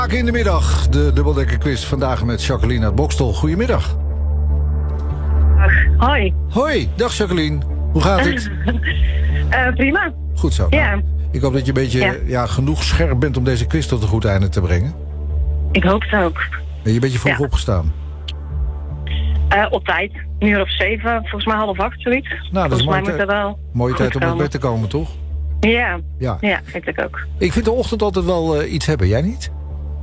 In de middag, de dubbeldekker quiz vandaag met Jacqueline uit Boxtel. Goedemiddag. Hoi. Hoi, dag Jacqueline. Hoe gaat het? Prima. Goed zo. Ja. Nou, ik hoop dat je een beetje genoeg scherp bent om deze quiz tot een goed einde te brengen. Ik hoop het ook. Ben je een beetje vroeg opgestaan? Op tijd. 7:00, volgens mij 7:30, zoiets. Nou, dat is wel mooie tijd om uit bed te komen, toch? Ja, vind ik ook. Ik vind de ochtend altijd wel iets hebben, jij niet?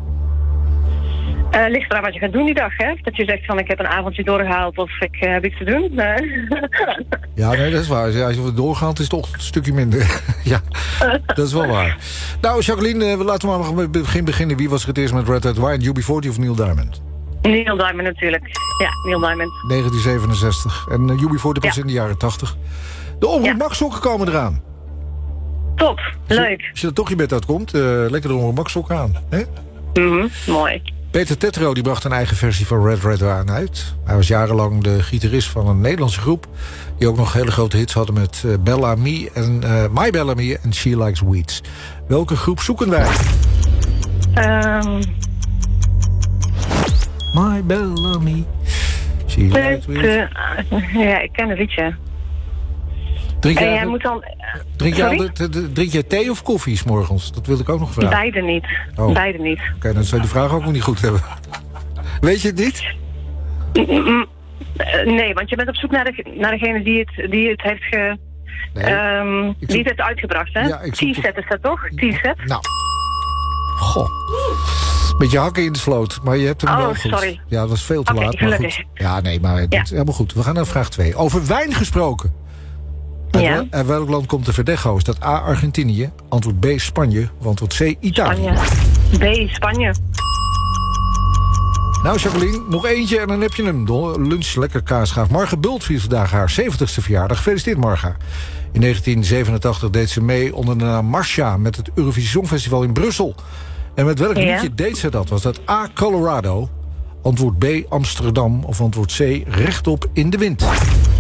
Ligt eraan wat je gaat doen die dag, hè? Dat je zegt van ik heb een avondje doorgehaald of ik heb iets te doen. Ja, nee, dat is waar. Als je doorgaat is het ochtend een stukje minder. Ja, dat is wel waar. Nou, Jacqueline, laten we maar met het begin beginnen. Wie was er het eerst met Red Red Wine, UB40 of Neil Diamond? Neil Diamond natuurlijk. Ja, Neil Diamond. 1967. En UB40 was in de jaren 80. De Omroep Max sokken komen eraan. Top, leuk. Als je er toch je bed uitkomt, lekker de Omroep Max sokken aan. Hè? Mooi. Peter Tetro die bracht een eigen versie van Red Red Wine uit. Hij was jarenlang de gitarist van een Nederlandse groep... die ook nog hele grote hits hadden met Bellamy en My Bellamy en She Likes Weeds. Welke groep zoeken wij? My Bellamy, She Likes Weeds. Ja, ik ken het liedje. Drink jij jij thee of koffie 's morgens? Dat wil ik ook nog vragen. Beide niet. Oh. Beide niet. Oké, dan zou je de vraag ook nog niet goed hebben. Weet je het niet? Nee, want je bent op zoek naar degene die het heeft die het heeft uitgebracht, hè? Ja, T-set is dat toch? T-set? Nou. Goh. Beetje hakken in de sloot, maar je hebt hem wel goed. Sorry. Ja, dat was veel te laat, maar goed. Ja, nee, maar het is helemaal goed. We gaan naar vraag 2. Over wijn gesproken. Uit welk land komt de Verdejo? Is dat A, Argentinië, antwoord B, Spanje of antwoord C, Italië? Spanje. B, Spanje. Nou, Jacqueline, nog eentje en dan heb je hem. De lunch, lekker kaasgaaf. Marga Bult viert vandaag haar 70ste verjaardag. Gefeliciteerd, Marga. In 1987 deed ze mee onder de naam Marcia met het Eurovisie Songfestival in Brussel. En met welk liedje deed ze dat? Was dat A, Colorado, antwoord B, Amsterdam of antwoord C, Rechtop in de wind?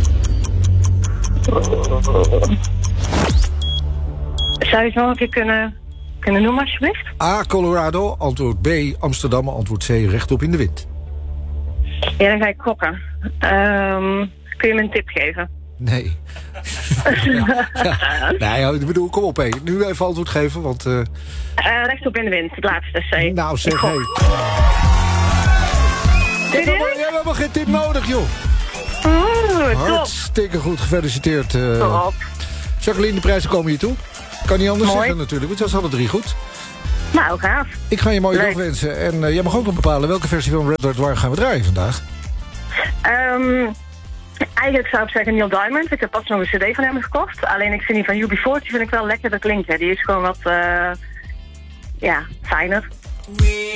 Zou je het nog een keer kunnen noemen, alsjeblieft? A, Colorado, antwoord B, Amsterdam, antwoord C, Rechtop in de wind. Ja, dan ga ik gokken. Kun je me een tip geven? Nee. Nee, ik bedoel, kom op, hé. Nu even antwoord geven, want... Rechtop in de wind, het laatste C. Nou, zeg, hé. We hebben geen tip nodig, joh. Hartstikke goed, gefeliciteerd. Jacqueline, de prijzen komen hier toe. Kan niet anders zeggen natuurlijk, want dat is alle 3 goed. Nou, gaaf. Ik ga je mooie dag wensen. En jij mag ook nog bepalen welke versie van Red Red Wine gaan we draaien vandaag. Eigenlijk zou ik zeggen Neil Diamond. Ik heb pas nog een cd van hem gekocht. Alleen ik vind die van UB40 vind ik wel lekkerder klinken. Die is gewoon wat fijner.